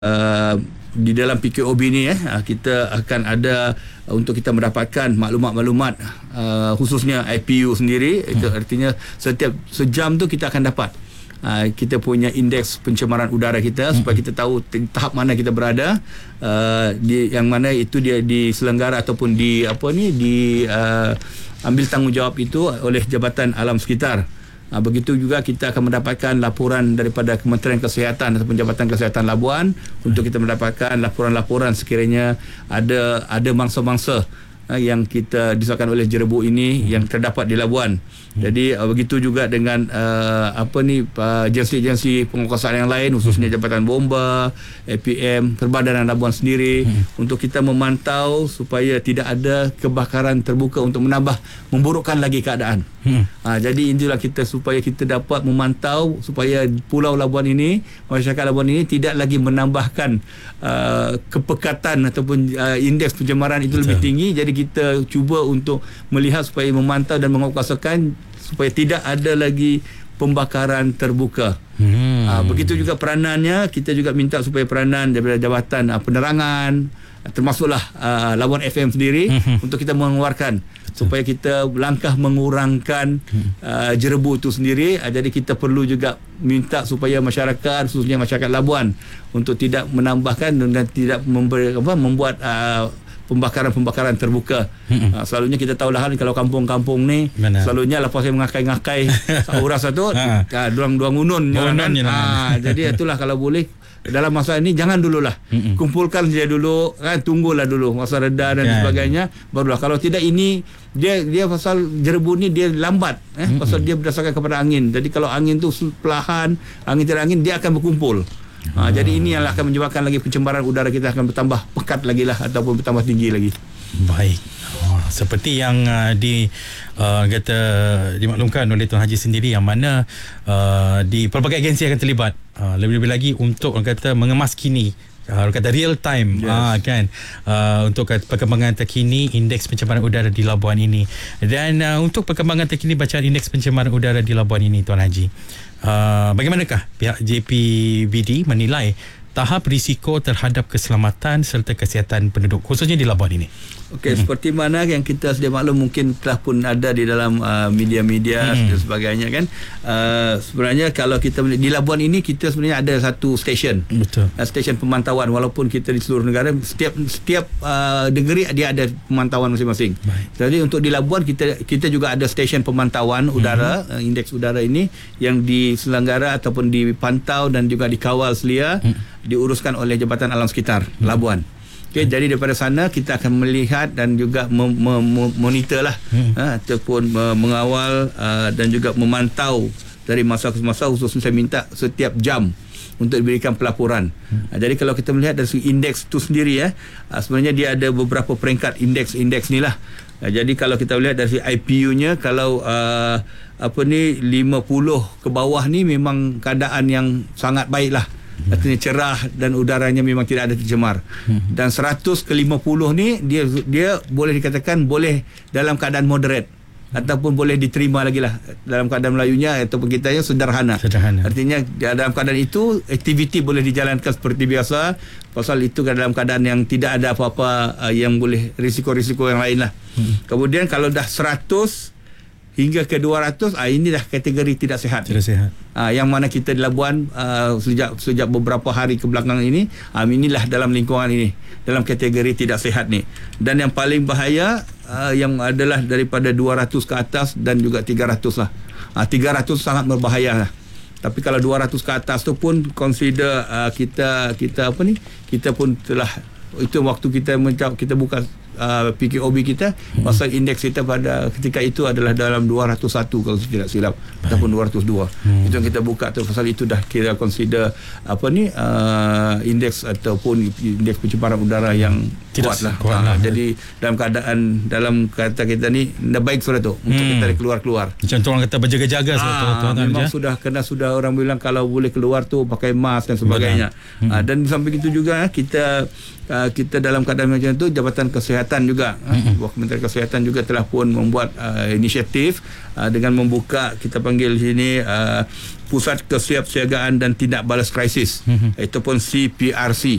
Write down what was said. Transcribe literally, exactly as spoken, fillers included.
Uh, di dalam P K O B ni eh kita akan ada uh, untuk kita mendapatkan maklumat-maklumat uh, khususnya I P U sendiri. hmm. Itu artinya setiap sejam tu kita akan dapat uh, kita punya indeks pencemaran udara kita, hmm. supaya kita tahu tahap mana kita berada, uh, di yang mana itu dia diselenggara ataupun di apa ni di uh, ambil tanggungjawab itu oleh Jabatan Alam Sekitar. Ha, begitu juga kita akan mendapatkan laporan daripada Kementerian Kesihatan ataupun Jabatan Kesihatan Labuan untuk kita mendapatkan laporan-laporan sekiranya ada ada mangsa-mangsa ha, yang kita disahkan oleh jerebu ini yang terdapat di Labuan. Jadi uh, begitu juga dengan uh, apa ni uh, agensi-agensi penguasaan yang lain, khususnya Jabatan Bomba, A P M, Perbadanan Labuan sendiri, hmm. untuk kita memantau supaya tidak ada kebakaran terbuka untuk menambah memburukkan lagi keadaan. Hmm. Ha, jadi inilah kita supaya kita dapat memantau supaya Pulau Labuan ini, masyarakat Labuan ini tidak lagi menambahkan uh, kepekatan ataupun uh, indeks pencemaran itu Betul. lebih tinggi. Jadi kita cuba untuk melihat supaya memantau dan menguasakan supaya tidak ada lagi pembakaran terbuka. Hmm. Ha, begitu juga peranannya, kita juga minta supaya peranan daripada Jabatan uh, Penerangan, termasuklah uh, Labuan F M sendiri, hmm. untuk kita mengeluarkan supaya kita langkah mengurangkan uh, jerebu itu sendiri. Uh, jadi kita perlu juga minta supaya masyarakat, khususnya masyarakat Labuan, untuk tidak menambahkan dan tidak memberi, apa, membuat uh, pembakaran-pembakaran terbuka. Hmm. Uh, selalunya kita tahu lah kalau kampung-kampung ni, Mana? selalunya lepas saya mengakai-ngakai sauras satu, uh, duang-duang unun. Kan? Uh, jadi itulah kalau boleh dalam masa ini jangan dululah. Hmm. Kumpulkan saja dulu, kan, tunggulah dulu masa reda dan yeah. sebagainya, barulah. Kalau tidak ini dia dia pasal jerebu ni dia lambat eh hmm. pasal dia berdasarkan kepada angin. Jadi kalau angin tu perlahan, angin tidak angin, dia akan berkumpul. Ha, hmm. Jadi ini yang akan menyebabkan lagi pencemaran udara kita akan bertambah pekat lagi lah ataupun bertambah tinggi lagi. Baik. Oh, seperti yang uh, di uh, kata dimaklumkan oleh Tuan Haji sendiri, yang mana uh, di pelbagai agensi akan terlibat, uh, lebih-lebih lagi untuk orang kata mengemas kini, uh, orang kata real time, yes. uh, kan uh, untuk perkembangan terkini indeks pencemaran udara di Labuan ini. Dan uh, untuk perkembangan terkini bacaan indeks pencemaran udara di Labuan ini, Tuan Haji, uh, bagaimanakah pihak J P V D menilai tahap risiko terhadap keselamatan serta kesihatan penduduk khususnya di Labuan ini? Okey, hmm. seperti mana yang kita sedia maklum, mungkin telah pun ada di dalam uh, media-media hmm. dan sebagainya, kan. Uh, sebenarnya kalau kita di Labuan ini kita sebenarnya ada satu stesen. Betul. Uh, stesen pemantauan, walaupun kita di seluruh negara setiap setiap uh, negeri dia ada pemantauan masing-masing. Baik. Jadi untuk di Labuan kita kita juga ada stesen pemantauan udara, hmm. uh, indeks udara ini yang diselenggara ataupun dipantau dan juga dikawal selia, hmm. diuruskan oleh Jabatan Alam Sekitar hmm. Labuan. Okay, hmm. jadi daripada sana kita akan melihat dan juga mem- mem- monitor lah, hmm. ha, ataupun uh, mengawal uh, dan juga memantau dari masa ke masa. Khususnya saya minta setiap jam untuk diberikan pelaporan. Hmm. Ha, jadi kalau kita melihat dari segi indeks itu sendiri, ya, ha, sebenarnya dia ada beberapa peringkat indeks-indeks ni lah. Ha, jadi kalau kita lihat dari I P U-nya, kalau uh, apa ni lima puluh ke bawah ni memang keadaan yang sangat baik lah. Artinya cerah dan udaranya memang tidak ada tercemar. Hmm. Dan seratus ke lima puluh ni dia dia boleh dikatakan boleh dalam keadaan moderate, hmm. ataupun boleh diterima lagi lah dalam keadaan Melayunya ataupun kitanya sederhana. sederhana. Artinya dalam keadaan itu aktiviti boleh dijalankan seperti biasa, pasal itu dalam keadaan yang tidak ada apa-apa uh, yang boleh risiko-risiko yang lain lah. Hmm. Kemudian kalau dah seratus hingga ke dua ratus, ah ini dah kategori tidak sihat. Tidak sihat. Ah yang mana kita di Labuan uh, sejak sejak beberapa hari ke belakang ini, ah inilah dalam lingkungan ini, dalam kategori tidak sihat ni. Dan yang paling bahaya uh, yang adalah daripada dua ratus ke atas dan juga tiga ratus lah. Ah tiga ratus sangat berbahaya lah. Tapi kalau dua ratus ke atas tu pun consider uh, kita kita apa ni? Kita pun telah, itu waktu kita mencap, kita buka Uh, P K O B kita, hmm. pasal indeks kita pada ketika itu adalah dalam dua ratus satu kalau tidak silap. Baik. Ataupun dua ratus dua. Hmm. Itu yang kita buka tu, pasal itu dah kira consider apa ni uh, indeks ataupun indeks pencemaran udara yang tidak kuat lah. Kuat lah. Ha, jadi dalam keadaan dalam kata kita ni dah baik sudah tu, untuk hmm. kita keluar-keluar. Macam tu orang kata berjaga-jaga ha, tuan-tuan. Memang je. Sudah kena sudah orang bilang kalau boleh keluar tu pakai mask dan sebagainya. Hmm. Ha, dan sampai itu juga kita uh, kita dalam keadaan macam tu, Jabatan Kesihatan Kesihatan juga mm-hmm. uh, Kementerian Kesihatan juga telah pun membuat uh, inisiatif uh, dengan membuka, kita panggil sini uh, Pusat Kesiapsiagaan dan Tindak Balas Krisis, mm-hmm. itu pun C P R C.